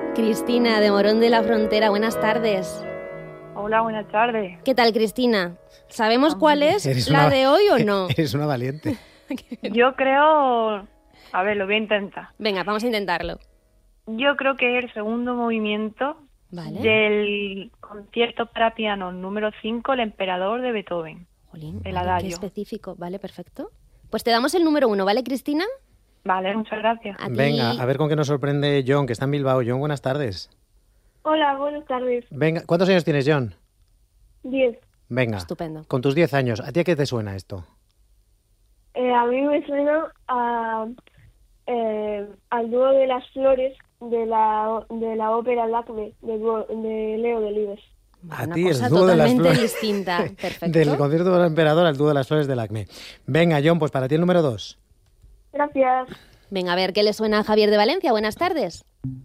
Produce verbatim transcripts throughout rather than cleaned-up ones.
Cristina, de Morón de la Frontera, buenas tardes. Hola, buenas tardes. ¿Qué tal, Cristina? ¿Sabemos cuál es Eres la una- de hoy o no? Eres una valiente. Yo creo... A ver, lo voy a intentar. Venga, vamos a intentarlo. Yo creo que es el segundo movimiento Vale. del concierto para piano número cinco, El Emperador, de Beethoven. Jolín, el vale, adagio. qué específico. Vale, perfecto. Pues te damos el número uno, ¿vale, Cristina? Vale, muchas gracias. A ti. Venga, a ver con qué nos sorprende John, que está en Bilbao. John, buenas tardes. Hola, buenas tardes. Venga, ¿cuántos años tienes, John? Diez. Venga, Estupendo. con tus diez años, ¿a ti a qué te suena esto? Eh, a mí me suena a, eh, al dúo de las flores de la, de la ópera Lacme, de, dúo- de Leo Delibes. A Una ti el cosa dúo de las totalmente flores. distinta. Perfecto. Del concierto del emperador al dúo de las flores del Acme. Venga, John, pues para ti el número dos. Gracias. Venga, a ver, ¿qué le suena a Javier de Valencia? Buenas tardes.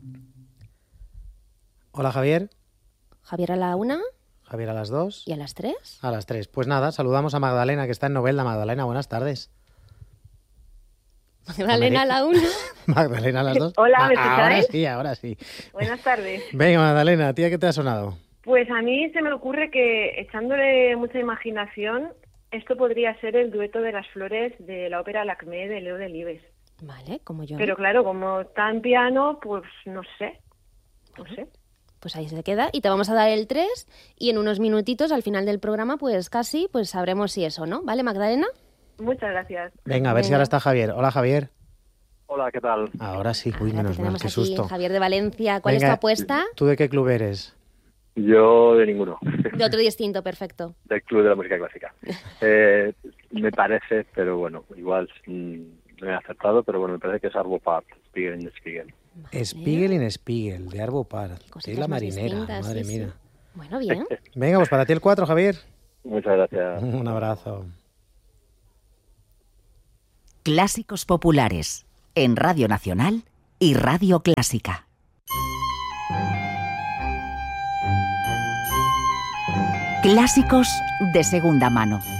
Hola, Javier. Javier a la una Javier a las dos. y a las tres. A las tres. Pues nada, saludamos a Magdalena, que está en Novelda. Magdalena, buenas tardes. Magdalena a la una. Magdalena a las dos. Hola, ¿me Ah, ahora escucháis? sí, ahora sí. Buenas tardes. Venga, Magdalena, ¿a ti a qué te ha sonado? Pues a mí se me ocurre que, echándole mucha imaginación, esto podría ser el dueto de las flores de la ópera Lacme de Leo Delibes. Vale, como yo. Pero claro, como está en piano, pues no sé. No sé. Pues ahí se queda y te vamos a dar el tres y en unos minutitos al final del programa pues casi pues sabremos si es o no, ¿vale, Magdalena? Muchas gracias. Venga, a ver si Venga. ahora está Javier. Hola, Javier. Hola, ¿qué tal? Ahora sí, uy, Ahora te menos mal, tenemos qué aquí, susto. Javier de Valencia. ¿Cuál Venga, es tu apuesta? ¿Tú de qué club eres? Yo de ninguno, De otro distinto, perfecto. del Club de la Música Clásica. Eh, me parece, pero bueno, igual mm, no he acertado, pero bueno, me parece que es Arvo Pärt, Spiegel in Spiegel. Spiegel in Spiegel, de Arvo Pärt. Cositas Sí, la más marinera, distintas, madre sí, sí. mía. Bueno, bien. Venga, pues para ti el cuatro, Javier. Muchas gracias. Un abrazo. Clásicos populares en Radio Nacional y Radio Clásica. Clásicos de segunda mano.